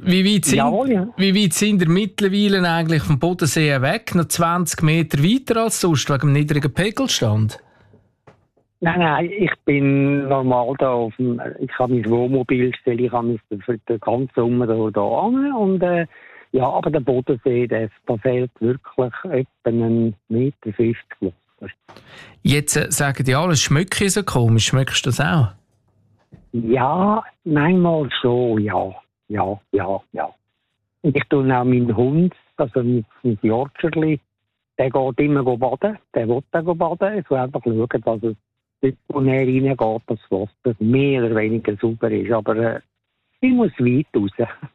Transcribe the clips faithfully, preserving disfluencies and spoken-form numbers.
Wie weit sind, Jawohl, ja. wie weit sind ihr mittlerweile eigentlich vom Bodensee weg? Noch zwanzig Meter weiter als sonst, wegen dem niedrigen Pegelstand? Nein, nein, ich bin normal da auf dem, ich habe mein Wohnmobil gestellt, ich habe mich für den ganzen Sommer da, da an und äh, ja, aber der Bodensee, der, da fehlt wirklich etwa einen Meter fünfzig Wasser. Jetzt äh, sagen die alle, es schmeckt so komisch. Schmeckst du das auch? Ja, manchmal schon, ja, ja, ja, ja. Und ich tue auch meinen Hund, also mein, mein Yorkscherli, der geht immer baden, der will dann baden, ich will einfach schauen, dass es dort, wo er reingeht, das Wasser mehr oder weniger sauber ist. Aber äh, ich muss weit raus.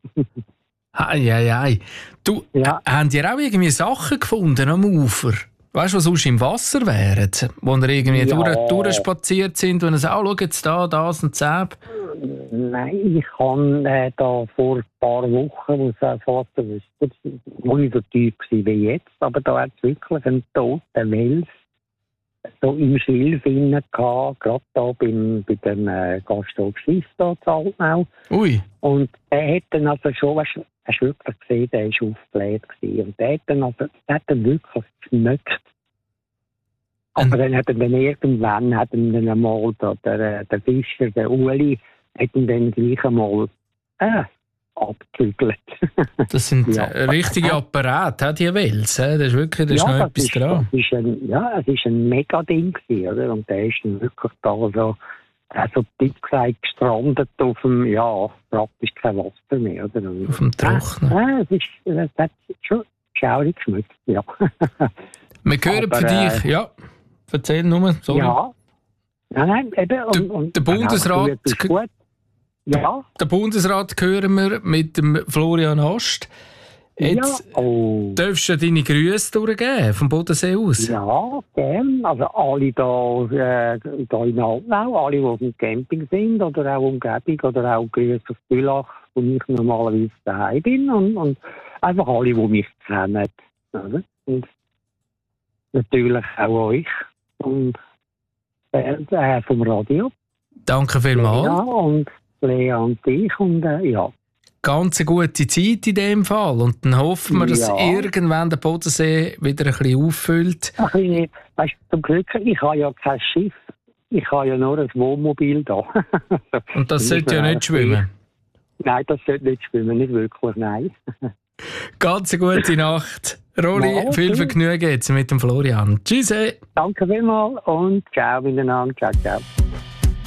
Ei, ei, ei. Du, Ja. äh, habt ihr auch irgendwie Sachen gefunden am Ufer? Weißt du, was sonst im Wasser wären? Wo ihr irgendwie Ja. durch, durchspaziert sind und ihr sagt, oh, schau jetzt da, das und das. Nein, ich habe äh, da vor ein paar Wochen, wo es auch fast wüsste, wo nicht so tief war wie jetzt, aber da hat es wirklich einen toten Wels so im Schilf innen gehabt, gerade da beim, bei dem äh, Gasthof Schiff da zu Altnau. Ui. Und der hat dann also schon, weißt du, hast du wirklich gesehen, der war aufgebläht gewesen. Und der hat dann also, der hat dann wirklich geschmeckt. Aber Ähm. dann hat er dann irgendwann, hat er dann einmal da, der, der Fischer, der Uli, hat ihn dann gleich einmal äh, abgezügelt. Das sind Ja. äh, richtige Apparate, die Wels. Äh? Das ist wirklich, da ist Ja, noch das etwas ist, dran. das ist ein, ja, es ist ein Mega-Ding gewesen, oder? Und der ist dann wirklich da so, also dick gesagt, gestrandet auf dem, ja, praktisch kein Wasser mehr, oder? Und, Auf dem Trocknen. Ja, ja, es ist, das hat schon schaurig geschmeckt, ja. Wir hören Aber, für dich, äh, ja. Erzähl nur, sorry. Ja. Nein, nein, eben. Und, Der- und, der Bundesrat- Genau, das ist gut. Ja. Den Bundesrat hören wir mit dem Florian Hast. Jetzt ja. Oh. darfst du deine Grüße durchgeben, vom Bodensee aus. Ja, gern. Also alle da, äh, da in Altnau, alle, die auf dem Camping sind oder auch Umgebung oder auch Grüße auf Bülach, wo ich normalerweise daheim bin und, und einfach alle, die mich kennen. Oder? Und natürlich auch euch und, äh, vom Radio. Danke vielmals. Ja, und Lea und dich und äh, ja. Ganz eine gute Zeit in dem Fall. Und dann hoffen wir, dass Ja. irgendwann der Bodensee wieder ein bisschen auffüllt. Ach, ich, weißt, zum Glück, ich habe ja kein Schiff. Ich habe ja nur ein Wohnmobil da. Und das sollte ja nicht schwimmen. Nein, das sollte nicht schwimmen, nicht wirklich, nein. Ganz eine gute Nacht. Rolli, Ja, viel okay. Vergnügen jetzt mit dem Florian. Tschüss. Danke vielmals und ciao miteinander. Ciao, ciao.